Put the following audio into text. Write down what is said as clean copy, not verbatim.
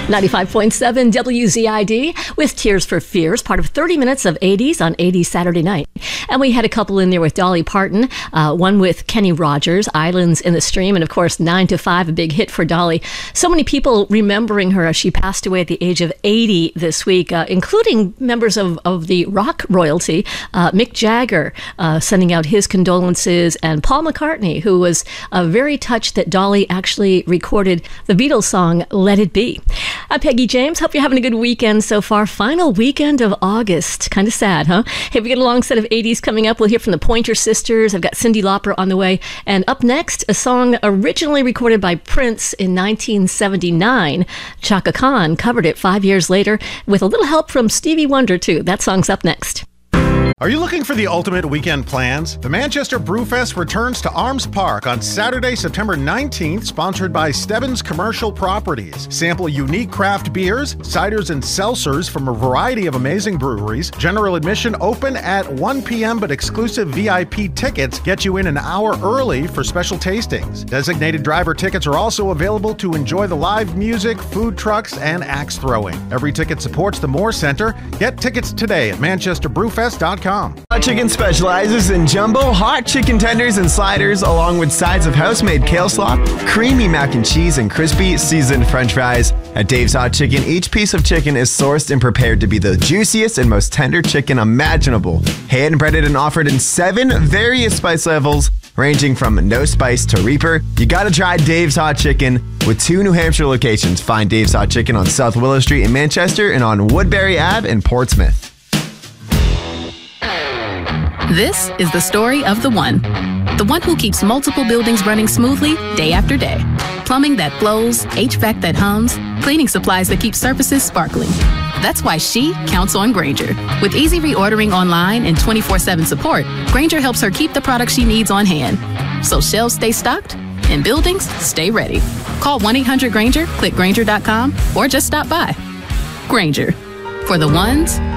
95.7 WZID with Tears for Fears, part of 30 minutes of 80s on 80s Saturday night. And we had a couple in there with Dolly Parton, one with Kenny Rogers, Islands in the Stream, and of course 9 to 5, a big hit for Dolly. So many people remembering her as she passed away at the age of 80 this week, including members of the rock royalty, Mick Jagger sending out his condolences, and Paul McCartney, who was very touched that Dolly actually recorded the Beatles song Let It Be. I'm Peggy James. Hope you're having a good weekend so far. Final weekend of August. Kind of sad, huh? Hey, we got a long set of 80s coming up. We'll hear from the Pointer Sisters. I've got Cyndi Lauper on the way. And up next, a song originally recorded by Prince in 1979. Chaka Khan covered it 5 years later with a little help from Stevie Wonder, too. That song's up next. Are you looking for the ultimate weekend plans? The Manchester Brewfest returns to Arms Park on Saturday, September 19th, sponsored by Stebbins Commercial Properties. Sample unique craft beers, ciders, and seltzers from a variety of amazing breweries. General admission open at 1 p.m., but exclusive VIP tickets get you in an hour early for special tastings. Designated driver tickets are also available to enjoy the live music, food trucks, and axe throwing. Every ticket supports the Moore Center. Get tickets today at manchesterbrewfest.com. Hot Chicken specializes in jumbo hot chicken tenders and sliders, along with sides of house-made kale slaw, creamy mac and cheese, and crispy seasoned french fries. At Dave's Hot Chicken, each piece of chicken is sourced and prepared to be the juiciest and most tender chicken imaginable. Hand-breaded and offered in 7 various spice levels, ranging from no spice to Reaper. You gotta try Dave's Hot Chicken. With 2 New Hampshire locations, find Dave's Hot Chicken on South Willow Street in Manchester and on Woodbury Ave in Portsmouth. This is the story of the one who keeps multiple buildings running smoothly day after day. Plumbing that flows, HVAC that hums, cleaning supplies that keep surfaces sparkling. That's why she counts on Grainger. With easy reordering online and 24/7 support, Grainger helps her keep the products she needs on hand. So shelves stay stocked and buildings stay ready. Call 1-800-GRAINGER, click Grainger.com, or just stop by. Grainger, for the ones